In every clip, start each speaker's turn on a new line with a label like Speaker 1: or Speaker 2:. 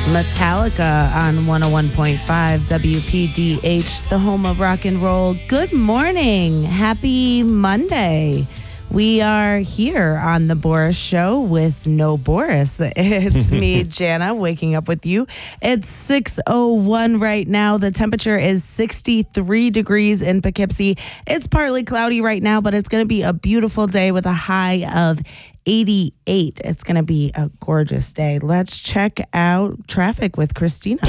Speaker 1: Metallica on 101.5 WPDH, the home of rock and roll. Good morning. Happy Monday. We are here on the Boris Show with no Boris. It's me, Jana, waking up with you. It's 6:01 right now. The temperature is 63 degrees in Poughkeepsie. It's partly cloudy right now, but it's going to be a beautiful day with a high of 88. It's going to be a gorgeous day. Let's check out traffic with Christina.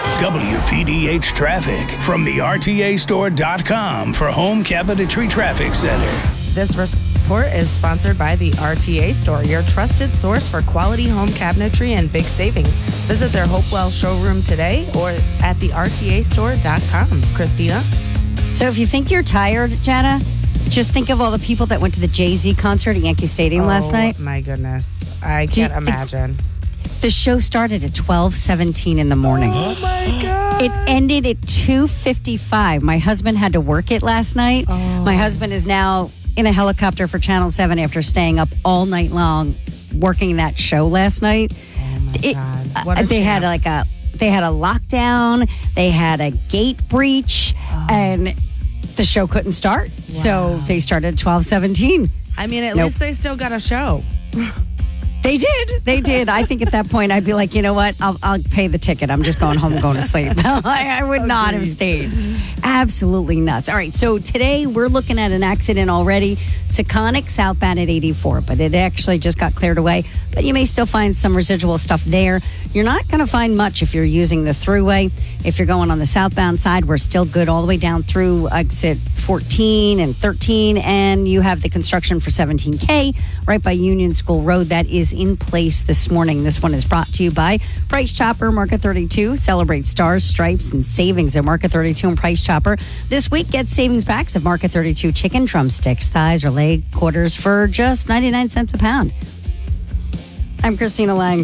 Speaker 2: WPDH traffic from the RTAstore.com for Home Cabinetry Traffic Center.
Speaker 1: This report is sponsored by the RTA Store, your trusted source for quality home cabinetry and big savings. Visit their Hopewell showroom today or at the RTAstore.com. Christina?
Speaker 3: So if you think you're tired, Jana, just think of all the people that went to the Jay-Z concert at Yankee Stadium last night.
Speaker 1: Oh, my goodness. I can't imagine.
Speaker 3: The show started at 12:17 in the morning.
Speaker 1: Oh, my God.
Speaker 3: It ended at 2:55. My husband had to work it last night.
Speaker 1: Oh.
Speaker 3: My husband is now in a helicopter for Channel 7 after staying up all night long working that show last night.
Speaker 1: Oh, my God. What a
Speaker 3: They
Speaker 1: champ.
Speaker 3: had a lockdown. They had a gate breach, and the show couldn't start.
Speaker 1: Wow.
Speaker 3: So they started at 12:17.
Speaker 1: I mean, at
Speaker 3: Nope.
Speaker 1: least they still got a show.
Speaker 3: They did. I think at that point I'd be like, you know what? I'll pay the ticket. I'm just going home and going to sleep. I would not have stayed. Absolutely nuts. All right, so today we're looking at an accident already. Taconic southbound at 84, but it actually just got cleared away. But you may still find some residual stuff there. You're not going to find much if you're using the thruway. If you're going on the southbound side, we're still good all the way down through exit 14 and 13. And you have the construction for 17K right by Union School Road. That is in place this morning. This one is brought to you by Price Chopper, Market 32. Celebrate stars, stripes, and savings at Market 32 and Price Chopper. This week, get savings packs of Market 32 chicken drumsticks, thighs, or leg quarters for just 99 cents a pound. I'm Christina Lang,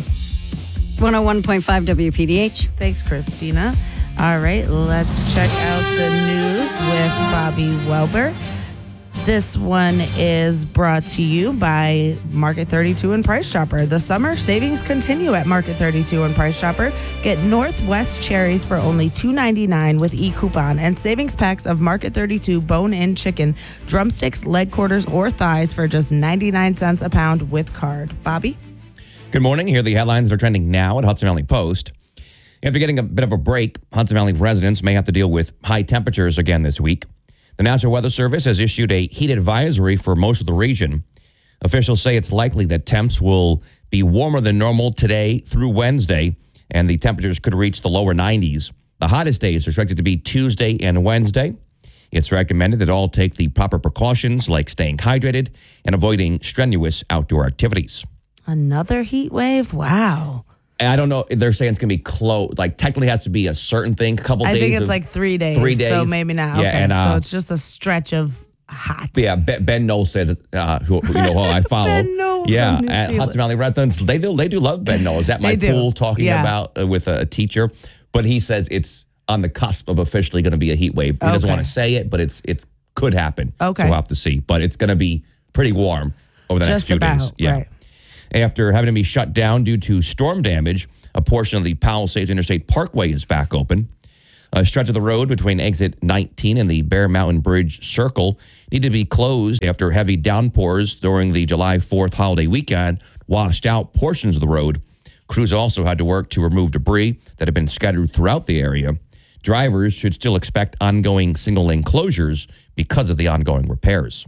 Speaker 3: 101.5 WPDH.
Speaker 1: Thanks, Christina. All right, let's check out the news with Bobby Welber. This one is brought to you by Market 32 and Price Chopper. The summer savings continue at Market 32 and Price Chopper. Get Northwest cherries for only $2.99 with e-coupon and savings packs of Market 32 bone-in chicken, drumsticks, leg quarters, or thighs for just 99 cents a pound with card. Bobby?
Speaker 4: Good morning. Here are the headlines that are trending now at Hudson Valley Post. After getting a bit of a break, Hudson Valley residents may have to deal with high temperatures again this week. The National Weather Service has issued a heat advisory for most of the region. Officials say it's likely that temps will be warmer than normal today through Wednesday, and the temperatures could reach the lower 90s. The hottest days are expected to be Tuesday and Wednesday. It's recommended that all take the proper precautions like staying hydrated and avoiding strenuous outdoor activities.
Speaker 1: Another heat wave? Wow.
Speaker 4: I don't know. They're saying it's going to be close. Like, technically has to be a certain thing, a couple days.
Speaker 1: I think it's like 3 days.
Speaker 4: 3 days.
Speaker 1: So maybe not.
Speaker 4: Yeah,
Speaker 1: Okay,
Speaker 4: and,
Speaker 1: so it's just a stretch of hot.
Speaker 4: Yeah, Ben Knowles said, who I follow.
Speaker 1: Ben Knowles
Speaker 4: Yeah,
Speaker 1: from New
Speaker 4: at
Speaker 1: Zealand.
Speaker 4: Hudson Valley Residents, they do love Ben Knowles. At my
Speaker 1: They do.
Speaker 4: pool talking
Speaker 1: Yeah.
Speaker 4: about with a teacher. But he says it's on the cusp of officially going to be a heat wave. He doesn't
Speaker 1: Okay.
Speaker 4: want to say it, but it could happen.
Speaker 1: Okay.
Speaker 4: So we'll have to see. But it's going to be pretty warm over the next
Speaker 1: Just
Speaker 4: few
Speaker 1: about,
Speaker 4: days. Yeah.
Speaker 1: right.
Speaker 4: After having to be shut down due to storm damage, a portion of the Palisades Interstate Parkway is back open. A stretch of the road between exit 19 and the Bear Mountain Bridge Circle needed to be closed after heavy downpours during the July 4th holiday weekend washed out portions of the road. Crews also had to work to remove debris that had been scattered throughout the area. Drivers should still expect ongoing single-lane closures because of the ongoing repairs.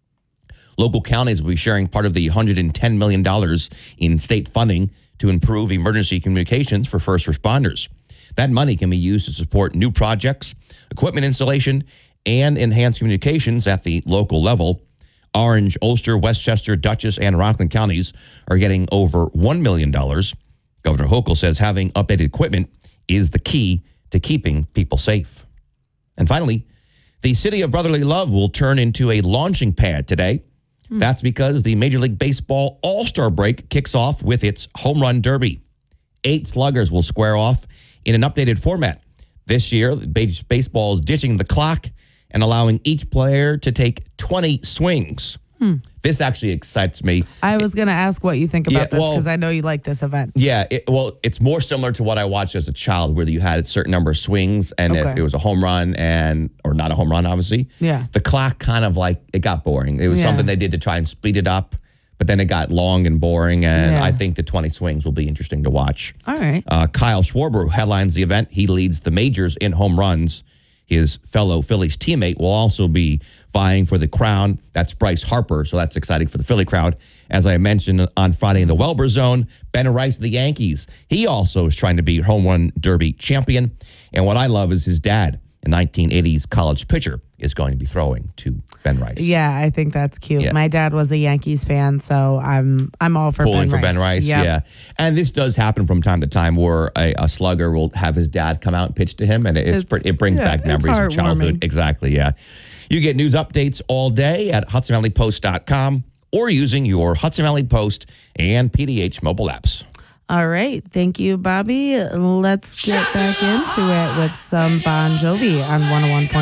Speaker 4: Local counties will be sharing part of the $110 million in state funding to improve emergency communications for first responders. That money can be used to support new projects, equipment installation, and enhance communications at the local level. Orange, Ulster, Westchester, Dutchess, and Rockland counties are getting over $1 million. Governor Hochul says having updated equipment is the key to keeping people safe. And finally, the city of brotherly love will turn into a launching pad today. That's because the Major League Baseball All-Star break kicks off with its Home Run Derby. 8 sluggers will square off in an updated format. This year, baseball is ditching the clock and allowing each player to take 20 swings. This actually excites me.
Speaker 1: I was going to ask what you think about
Speaker 4: Yeah,
Speaker 1: this
Speaker 4: well-
Speaker 1: because I know you like this event.
Speaker 4: Yeah, it's more similar to what I watched as a child, where you had a certain number of swings, and if
Speaker 1: Okay.
Speaker 4: it was a home run or not a home run, obviously,
Speaker 1: Yeah.
Speaker 4: the clock kind of like it got boring. It was
Speaker 1: Yeah.
Speaker 4: something they did to try and speed it up, but then it got long and boring. And
Speaker 1: Yeah.
Speaker 4: I think the 20 swings will be interesting to watch.
Speaker 1: All right.
Speaker 4: Kyle Schwarber headlines the event. He leads the majors in home runs. His fellow Phillies teammate will also be vying for the crown. That's Bryce Harper, so that's exciting for the Philly crowd. As I mentioned on Friday in the Welber Zone, Ben Rice of the Yankees. He also is trying to be home run derby champion. And what I love is his dad, a 1980s college pitcher, is going to be throwing to Ben Rice.
Speaker 1: Yeah, I think that's cute.
Speaker 4: Yeah.
Speaker 1: My dad was a Yankees fan, so I'm all for
Speaker 4: Pulling
Speaker 1: Ben
Speaker 4: for
Speaker 1: Rice.
Speaker 4: Ben Rice,
Speaker 1: Yep.
Speaker 4: yeah. And this does happen from time to time where a slugger will have his dad come out and pitch to him, and it brings back
Speaker 1: it's
Speaker 4: memories of childhood.
Speaker 1: heartwarming.
Speaker 4: Exactly, yeah. You get news updates all day at HudsonValleyPost.com or using your Hudson Valley Post and PDH mobile apps.
Speaker 1: All right. Thank you, Bobby. Let's get back into it with some Bon Jovi on 101.9